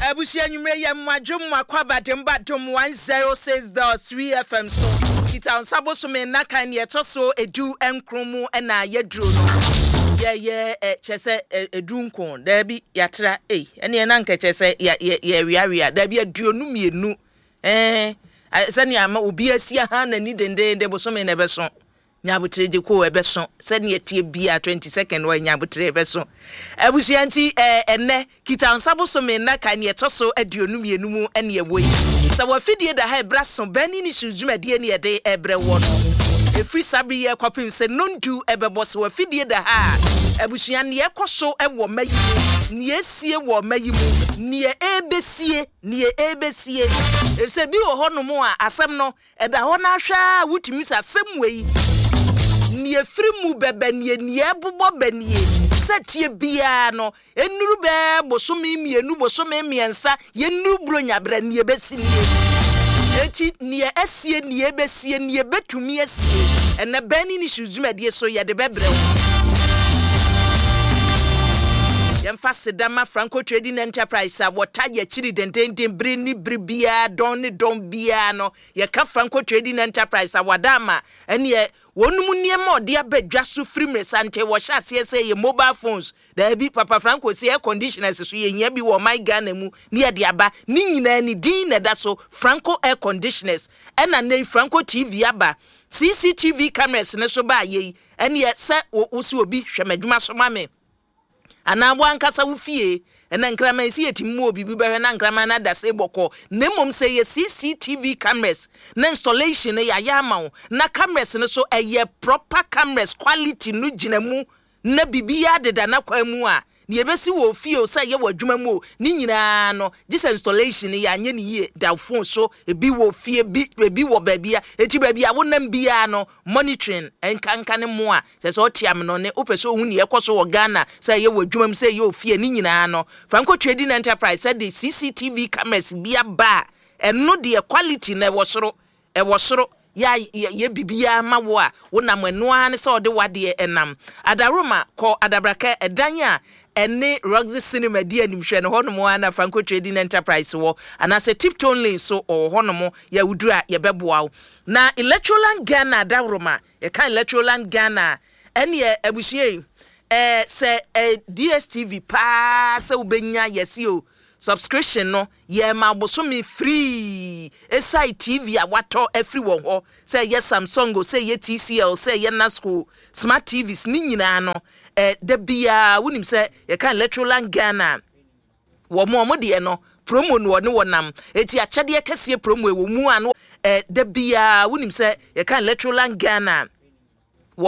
Ebusia nyumre ye mwadwom akwaba dembadom 106.3 FM so kita nsabo so me naka ne etoso edu enkromu na yeduro no ye chese edu nkon da bi yatra ene na nka chese ye wiawia da bi aduonu mienu sani ama obi asia ha na ni dende boso me na beso nyabutre ko ebeso sani etie bia 22nd wa nyabutre ebeso abusia nti enne kita nsabo so me naka ne etoso aduonu mienu mu ene ewoi sa wafidie da ha ebraso bani ni shujumade ne ede ebre wo no efri sabi ye kwapim se nondu ebeboso wafidie da ha abusia ne ekoso ewo mayi ne esie wo mayi mu ne ebesie se bi wo hono mu a asem no eda ho na hwa wutimi sa asem wei nie firi mu bebe nie bubo benie setie bia no enuru be bosome mienu bosome miensa yenuru bronya bra nie besi nie echi nie esie nie besie nie betumi esie ene bani ni shuzumade so ye de bebre yemfa sedama Franco Trading Enterprise a wotaye chiri dendenden bre ni bribia don bia no ye ka Franco Trading Enterprise a wadama ene wonum niema ode abadwa so frimre sante wo hya se ye mobile phones da bi papa Franco se air conditioners so ye nya bi wo my Ghana mu ne ye de aba ni nyina ni din na da so Franco air conditioners ena nei Franco TV aba CCTV cameras ne so ba ye ene se wo si obi hwemadwuma so ma me anabo ankasa wo fie ena nkrama si yetimu obi bi behwe na nkrama na da se boko nemom se ye CCTV cameras na installation ya yama na cameras ne so eye proper cameras quality no ginamu na bibia deda na kwamu a ne besi wo fie o se ye wadwuma mu ni nyina no this installation ya anye ne ye da phone so ebi wo fie bi wo babia eti babia wonam bia no monitoring enkanka ne mo a se otiam no ne opeso hu ne ekoso wo Ghana se ye wadwuma mu se ye ofie ni nyina no Franco Trading Enterprise said the CCTV cameras bia ba eno de quality na wo soro ya bibia mawo a wonam eno an se ode wade enam adaroma ko adabraka edanya ene Roxy Cinema dia nimhwe ne hono mo ana Franco Trading Enterprise wo ana se tipton lane so hono mo ya wudura ye beboa na Electroland Ghana adaroma ye kan Electroland Ghana ene abusue se DSTV pa se ubenya yesi o subscription no ye ma bosomi free esai TV a wato every wo ho say ye Samsung go say ye TCL say ye Nasco smart TVs ni nyina no da bia wonim say ye kan Electroland Ghana wo mo de no promo no ne wonam eti achade kese promo e wo mu ano da bia wonim say ye kan Electroland Ghana